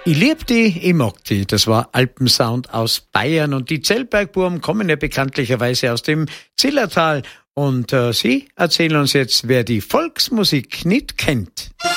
Ich lieb die, ich mag die. Das war Alpensound aus Bayern. Und die Zellbergbuben kommen ja bekanntlicherweise aus dem Zillertal. Und sie erzählen uns jetzt, wer die Volksmusik nicht kennt.